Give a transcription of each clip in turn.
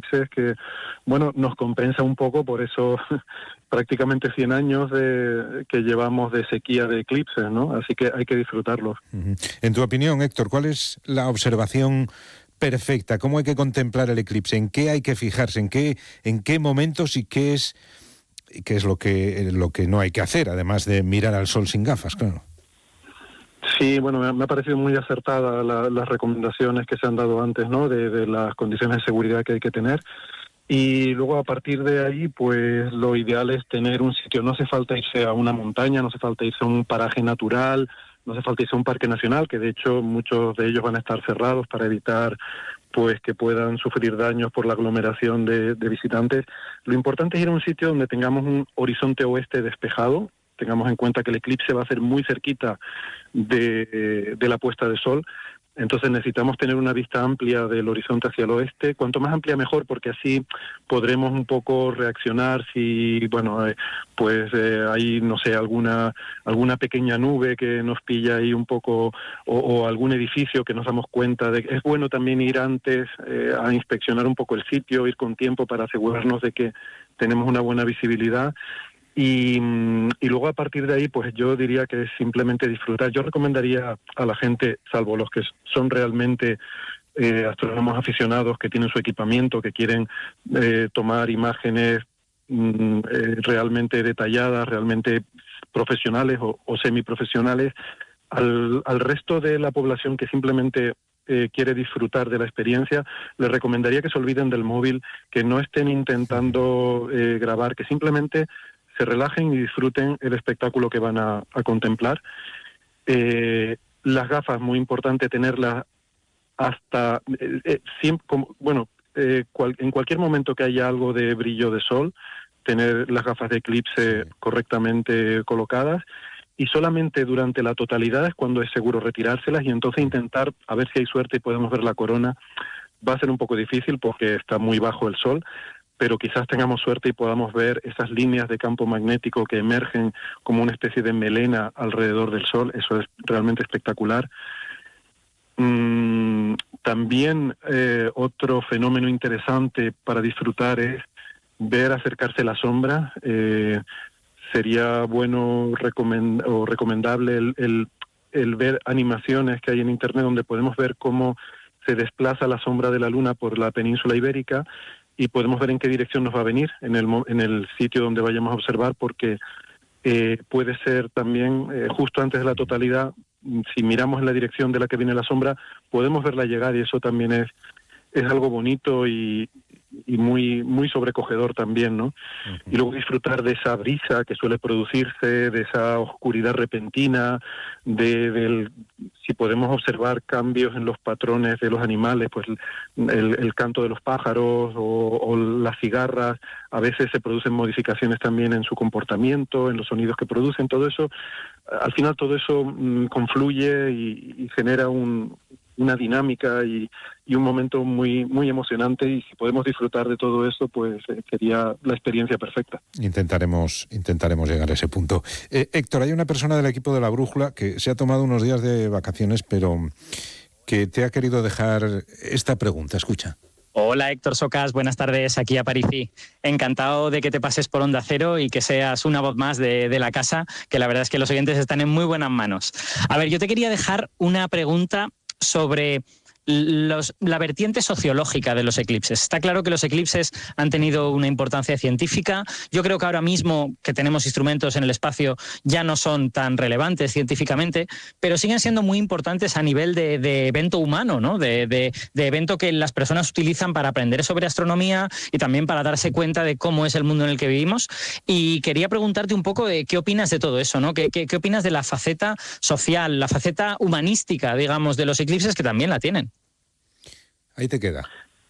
eclipses que, bueno, nos compensa un poco por esos prácticamente 100 años que llevamos de sequía de eclipses, ¿no? Así que hay que disfrutarlos. En tu opinión, Héctor, ¿cuál es la observación perfecta? ¿Cómo hay que contemplar el eclipse? ¿En qué hay que fijarse? ¿En qué momentos y qué es lo que no hay que hacer, además de mirar al sol sin gafas, claro? Sí, bueno, me ha parecido muy acertada las recomendaciones que se han dado antes, ¿no? De las condiciones de seguridad que hay que tener. Y luego a partir de ahí, pues lo ideal es tener un sitio. No hace falta irse a una montaña, no hace falta irse a un paraje natural, no hace falta irse a un parque nacional, que de hecho muchos de ellos van a estar cerrados para evitar pues que puedan sufrir daños por la aglomeración de visitantes. Lo importante es ir a un sitio donde tengamos un horizonte oeste despejado. Tengamos en cuenta que el eclipse va a ser muy cerquita de la puesta de sol. Entonces necesitamos tener una vista amplia del horizonte hacia el oeste, cuanto más amplia mejor, porque así podremos un poco reaccionar si, bueno, hay, no sé, alguna pequeña nube que nos pilla ahí un poco, o algún edificio que nos damos cuenta de que es bueno también ir antes a inspeccionar un poco el sitio, ir con tiempo para asegurarnos de que tenemos una buena visibilidad. Y luego a partir de ahí, pues yo diría que es simplemente disfrutar. Yo recomendaría a la gente, salvo los que son realmente astrónomos aficionados, que tienen su equipamiento, que quieren tomar imágenes realmente detalladas, realmente profesionales o semiprofesionales, al resto de la población que simplemente quiere disfrutar de la experiencia, les recomendaría que se olviden del móvil, que no estén intentando grabar, que simplemente se relajen y disfruten el espectáculo que van a contemplar. Las gafas, muy importante tenerlas hasta siempre, en cualquier momento que haya algo de brillo de sol, tener las gafas de eclipse correctamente colocadas, y solamente durante la totalidad es cuando es seguro retirárselas, y entonces intentar a ver si hay suerte y podemos ver la corona. Va a ser un poco difícil porque está muy bajo el sol, pero quizás tengamos suerte y podamos ver esas líneas de campo magnético que emergen como una especie de melena alrededor del Sol. Eso es realmente espectacular. También otro fenómeno interesante para disfrutar es ver acercarse la sombra. Sería bueno recomendable el ver animaciones que hay en Internet donde podemos ver cómo se desplaza la sombra de la Luna por la península ibérica, y podemos ver en qué dirección nos va a venir en el sitio donde vayamos a observar, porque puede ser también justo antes de la totalidad, si miramos en la dirección de la que viene la sombra, podemos verla llegar, y eso también es algo bonito y muy muy sobrecogedor también, ¿no? Y luego disfrutar de esa brisa que suele producirse, de esa oscuridad repentina, si podemos observar cambios en los patrones de los animales, pues el canto de los pájaros o las cigarras, a veces se producen modificaciones también en su comportamiento, en los sonidos que producen, todo eso, al final todo eso confluye y genera una dinámica y un momento muy muy emocionante, y si podemos disfrutar de todo eso, pues sería la experiencia perfecta. Intentaremos llegar a ese punto. Héctor, hay una persona del equipo de La Brújula que se ha tomado unos días de vacaciones, pero que te ha querido dejar esta pregunta. Escucha. Hola Héctor Socas, buenas tardes, aquí a París. Encantado de que te pases por Onda Cero y que seas una voz más de la casa, que la verdad es que los oyentes están en muy buenas manos. A ver, yo te quería dejar una pregunta sobre la vertiente sociológica de los eclipses. Está claro que los eclipses han tenido una importancia científica. Yo creo que ahora mismo que tenemos instrumentos en el espacio ya no son tan relevantes científicamente, pero siguen siendo muy importantes a nivel de evento humano, ¿no? De evento que las personas utilizan para aprender sobre astronomía y también para darse cuenta de cómo es el mundo en el que vivimos. Y quería preguntarte un poco de qué opinas de todo eso, ¿no? ¿Qué opinas de la faceta social, la faceta humanística, digamos, de los eclipses, que también la tienen? Ahí te queda.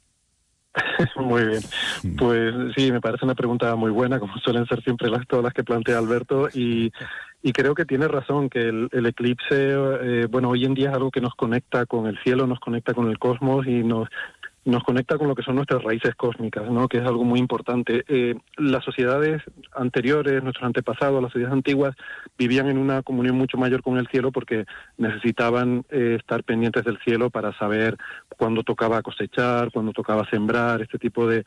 Muy bien. Pues sí, me parece una pregunta muy buena, como suelen ser siempre todas las que plantea Alberto, y creo que tiene razón, que el eclipse, hoy en día es algo que nos conecta con el cielo, nos conecta con el cosmos y nos conecta con lo que son nuestras raíces cósmicas, ¿no? Que es algo muy importante. Las sociedades anteriores, nuestros antepasados, las sociedades antiguas, vivían en una comunión mucho mayor con el cielo porque necesitaban estar pendientes del cielo para saber cuándo tocaba cosechar, cuándo tocaba sembrar, este tipo de